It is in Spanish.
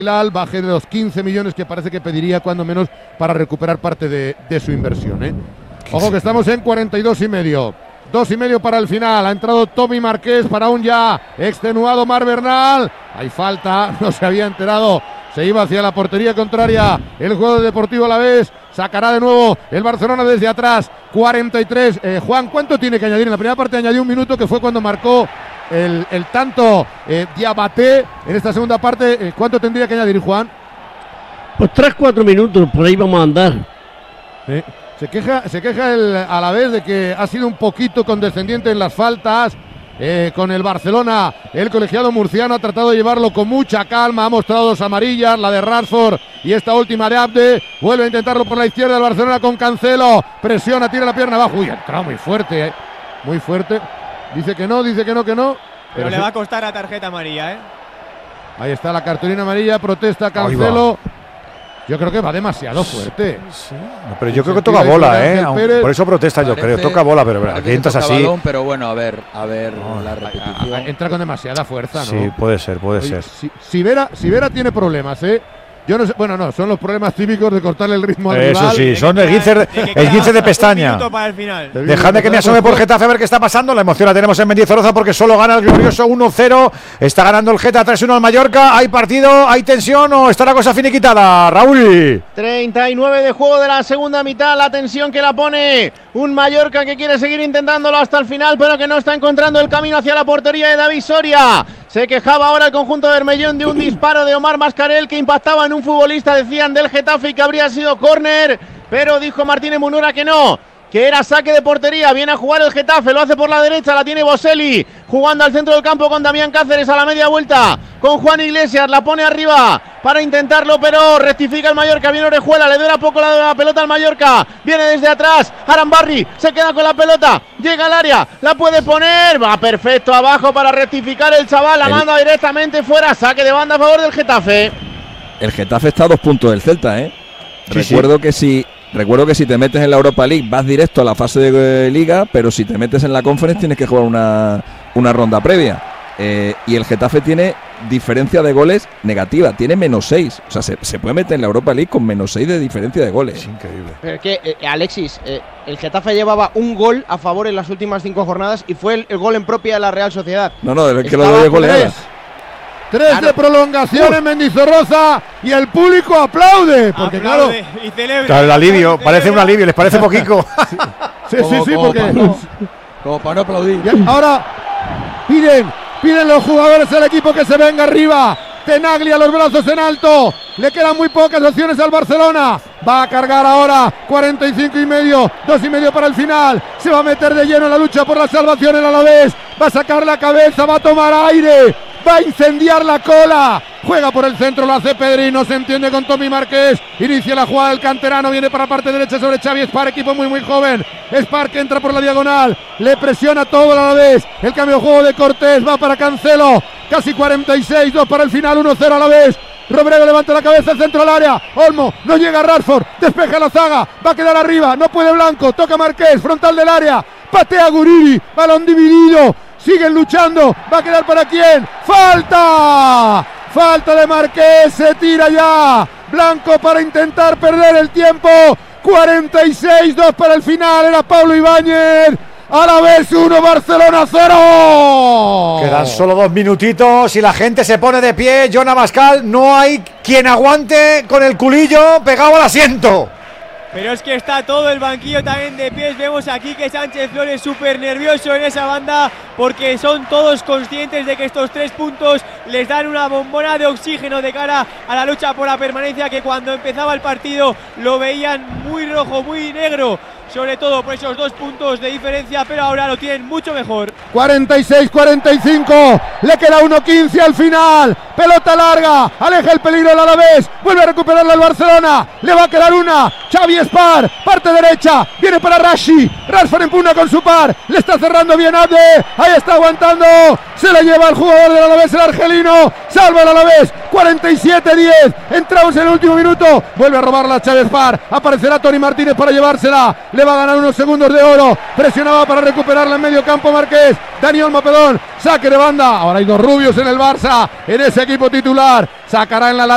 baje de los 15 millones que parece que pediría cuando menos para recuperar parte de su inversión, ¿eh? Ojo que estamos en 42,5. 2,5 para el final. Ha entrado Tommy Marqués para un ya extenuado Marc Bernal. Hay falta, no se había enterado. Se iba hacia la portería contraria. El juego Deportivo Alavés. Sacará de nuevo el Barcelona desde atrás. 43. Juan, ¿cuánto tiene que añadir? En la primera parte añadió 1 minuto, que fue cuando marcó el tanto Diabaté. En esta segunda parte, ¿cuánto tendría que añadir, Juan? Pues 3-4 minutos, por ahí vamos a andar. Sí. Se queja el Alavés de que ha sido un poquito condescendiente en las faltas con el Barcelona. El colegiado murciano ha tratado de llevarlo con mucha calma, ha mostrado 2 amarillas, la de Rashford y esta última de Abde. Vuelve a intentarlo por la izquierda el Barcelona con Cancelo, presiona, tira la pierna abajo. Uy, ha entrado muy fuerte, muy fuerte. Dice que no, pero le va a costar la tarjeta amarilla, Ahí está la cartulina amarilla, protesta Cancelo. Yo creo que va demasiado fuerte. Sí. No, pero yo creo que toca bola, por eso protesta, yo creo. Toca bola, pero aquí entras así. Balón, pero bueno, a ver la repetición. Entra con demasiada fuerza, ¿no? Sí, puede ser. Si Vera tiene problemas, Yo no sé, bueno, no, son los problemas típicos de cortarle el ritmo al rival. Eso sí, son el 15 de pestaña. Dejadme que me asome por Getafe a ver qué está pasando. La emoción la tenemos en Mendizorroza porque solo gana el glorioso 1-0. Está ganando el Getafe 3-1 al Mallorca. ¿Hay partido, hay tensión o está la cosa finiquitada, Raúl? 39 de juego de la segunda mitad. La tensión que la pone un Mallorca que quiere seguir intentándolo hasta el final, pero que no está encontrando el camino hacia la portería de David Soria. Se quejaba ahora el conjunto de Bermellón de un disparo de Omar Mascarell que impactaba en un futbolista, decían, del Getafe, y que habría sido córner, pero dijo Martínez Munura que no, que era saque de portería. Viene a jugar el Getafe, lo hace por la derecha, la tiene Boselli, jugando al centro del campo con Damián Cáceres a la media vuelta, con Juan Iglesias, la pone arriba para intentarlo, pero rectifica el Mallorca. Viene Orejuela, le dura poco la pelota al Mallorca, viene desde atrás, Arambarri se queda con la pelota, llega al área, la puede poner, va perfecto abajo para rectificar el chaval, la manda directamente fuera, saque de banda a favor del Getafe. El Getafe está a 2 puntos del Celta, Recuerdo que si te metes en la Europa League vas directo a la fase de Liga, pero si te metes en la Conference tienes que jugar una ronda previa. Y el Getafe tiene diferencia de goles negativa, tiene -6. O sea, se puede meter en la Europa League con -6 de diferencia de goles. Es increíble. Pero es que, Alexis, el Getafe llevaba 1 gol a favor en las últimas 5 jornadas y fue el gol en propia de la Real Sociedad. No, es que lo doy de goleada. 3 de prolongación en Mendizorroza y el público aplaude. Porque aplaude y celebra. Claro, el alivio, parece un alivio, les parece poquito. Sí, porque como para no aplaudir. Ahora piden los jugadores del equipo que se venga arriba. Tenaglia, los brazos en alto. Le quedan muy pocas opciones al Barcelona. Va a cargar ahora. 45,5. 2,5 para el final. Se va a meter de lleno en la lucha por la salvación el Alavés. Va a sacar la cabeza, va a tomar aire. Va a incendiar la cola. Juega por el centro, lo hace Pedrino, se entiende con Tommy Marqués. Inicia la jugada del canterano, viene para la parte derecha sobre Xavi Espar, equipo muy joven. Espar que entra por la diagonal, le presiona todo a la vez. El cambio de juego de Cortés va para Cancelo. Casi 46, 2 para el final, 1-0 a la vez. Robrego levanta la cabeza, el centro al área. Olmo, no llega Rashford, despeja la zaga, va a quedar arriba, no puede Blanco, toca Marqués, frontal del área. Patea Guridi, balón dividido. Siguen luchando, va a quedar para quién. Falta de Marqués, se tira ya Blanco para intentar perder el tiempo. 46, 2 para el final, era Pablo Ibáñez. Alavés 1, Barcelona 0. Quedan solo 2 minutitos y la gente se pone de pie. Jon Abascal, no hay quien aguante con el culillo pegado al asiento. Pero es que está todo el banquillo también de pies. Vemos aquí que Sánchez Flores súper nervioso en esa banda, porque son todos conscientes de que estos 3 puntos les dan una bombona de oxígeno de cara a la lucha por la permanencia, que cuando empezaba el partido lo veían muy rojo, muy negro, sobre todo por esos 2 puntos de diferencia, pero ahora lo tienen mucho mejor. 46-45, le queda 1-15 al final, pelota larga, aleja el peligro al Alavés, vuelve a recuperarla el Barcelona, le va a quedar una, Xavi Espar, parte derecha, viene para Rashi, Rashford empuna con su par, le está cerrando bien Abde, ahí está aguantando, se la lleva el jugador del Alavés, el argelino, salva el Alavés, 47-10, entramos en el último minuto, vuelve a robarla Xavi Espar, aparecerá Toni Martínez para llevársela, le va a ganar unos segundos de oro, presionaba para recuperarla en medio campo Marqués, Dani Olmo, saque de banda, ahora hay 2 rubios en el Barça, en ese equipo titular, sacará en la